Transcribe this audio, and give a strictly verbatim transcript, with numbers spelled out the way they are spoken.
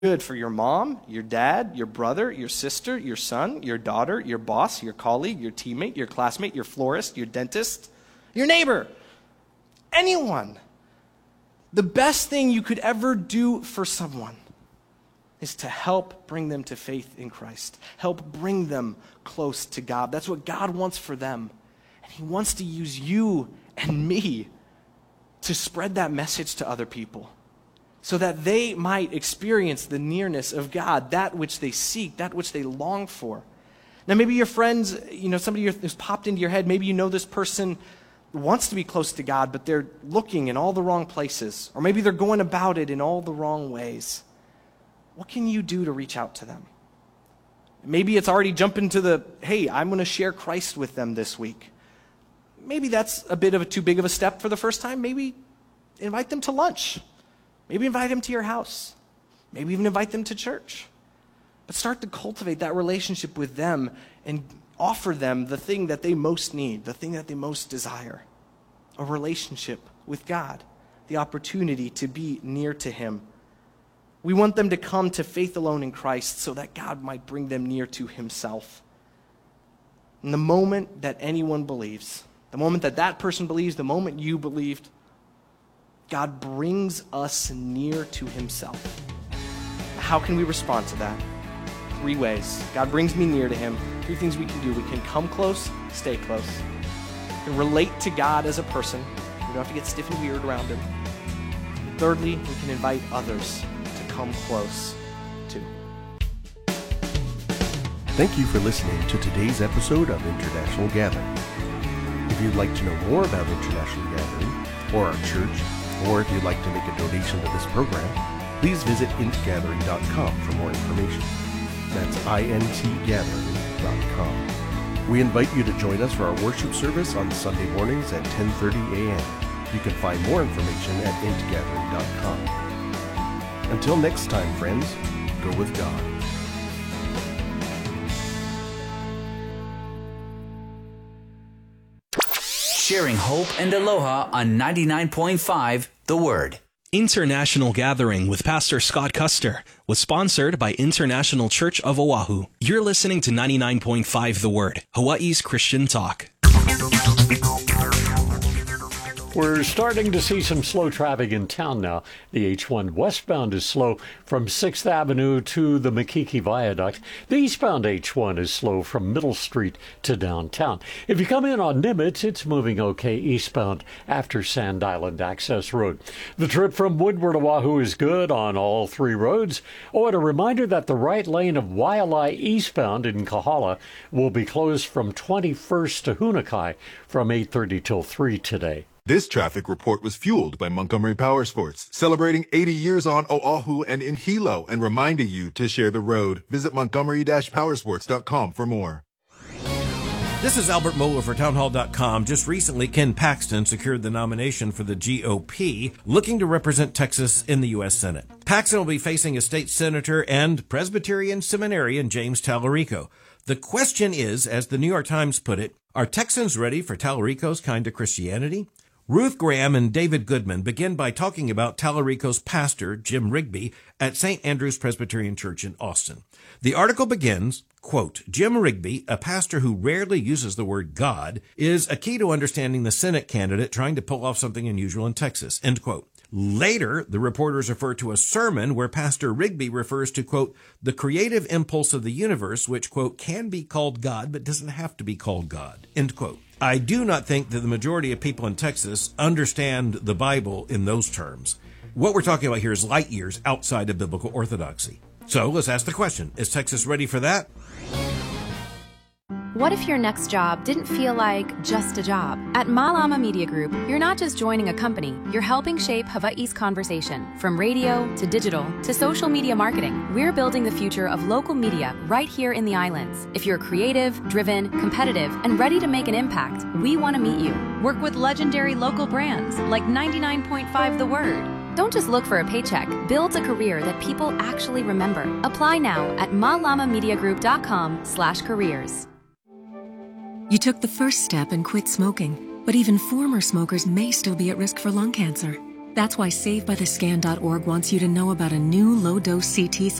good for your mom, your dad, your brother, your sister, your son, your daughter, your boss, your colleague, your teammate, your classmate, your florist, your dentist, your neighbor, anyone. The best thing you could ever do for someone is to help bring them to faith in Christ. Help bring them close to God. That's what God wants for them. And he wants to use you and me to spread that message to other people so that they might experience the nearness of God, that which they seek, that which they long for. Now, maybe your friends, you know, somebody who's popped into your head, maybe you know this person wants to be close to God, but they're looking in all the wrong places, or maybe they're going about it in all the wrong ways. What can you do to reach out to them? Maybe it's already jumping to the, hey, I'm going to share Christ with them this week. Maybe that's a bit of a too big of a step for the first time. Maybe invite them to lunch. Maybe invite them to your house. Maybe even invite them to church. But start to cultivate that relationship with them and offer them the thing that they most need, the thing that they most desire, a relationship with God, the opportunity to be near to him. We want them to come to faith alone in Christ so that God might bring them near to himself. And the moment that anyone believes, the moment that that person believes, the moment you believed, God brings us near to himself. How can we respond to that? Three ways. God brings me near to him. Three things we can do. We can come close, stay close. We can relate to God as a person. We don't have to get stiff and weird around him. And thirdly, we can invite others to come close too. Thank you for listening to today's episode of International Gathering. If you'd like to know more about International Gathering or our church, or if you'd like to make a donation to this program, please visit int gathering dot com for more information. That's int gathering dot com. We invite you to join us for our worship service on Sunday mornings at ten thirty a.m. You can find more information at int gathering dot com. Until next time, friends, go with God. Sharing hope and aloha on ninety-nine point five The Word. International Gathering with Pastor Scott Custer was sponsored by International Church of Oahu. You're listening to ninety-nine point five The Word, Hawaii's Christian talk. We're starting to see some slow traffic in town now. The H one westbound is slow from sixth Avenue to the Makiki Viaduct. The eastbound H one is slow from Middle Street to downtown. If you come in on Nimitz, it's moving okay eastbound after Sand Island Access Road. The trip from Woodward, Oahu is good on all three roads. Oh, and a reminder that the right lane of Waialae eastbound in Kahala will be closed from twenty-first to Hunakai from eight thirty till three today. This traffic report was fueled by Montgomery Power Sports, celebrating eighty years on Oahu and in Hilo, and reminding you to share the road. Visit montgomery dash powersports dot com for more. This is Albert Mohler for townhall dot com. Just recently, Ken Paxton secured the nomination for the G O P, looking to represent Texas in the U S Senate. Paxton will be facing a state senator and Presbyterian seminarian James Tallarico. The question is, as the New York Times put it, are Texans ready for Tallarico's kind of Christianity? Ruth Graham and David Goodman begin by talking about Tallarico's pastor, Jim Rigby, at Saint Andrew's Presbyterian Church in Austin. The article begins, quote, Jim Rigby, a pastor who rarely uses the word God, is a key to understanding the Senate candidate trying to pull off something unusual in Texas, end quote. Later, the reporters refer to a sermon where Pastor Rigby refers to, quote, the creative impulse of the universe, which, quote, can be called God, but doesn't have to be called God, end quote. I do not think that the majority of people in Texas understand the Bible in those terms. What we're talking about here is light years outside of biblical orthodoxy. So let's ask the question, is Texas ready for that? What if your next job didn't feel like just a job? At Malama Media Group, you're not just joining a company, you're helping shape Hawaii's conversation. From radio to digital to social media marketing, we're building the future of local media right here in the islands. If you're creative, driven, competitive, and ready to make an impact, we want to meet you. Work with legendary local brands like ninety-nine point five The Word. Don't just look for a paycheck. Build a career that people actually remember. Apply now at malama media group dot com slash careers. You took the first step and quit smoking, but even former smokers may still be at risk for lung cancer. That's why Save By The Scan dot org wants you to know about a new low-dose C T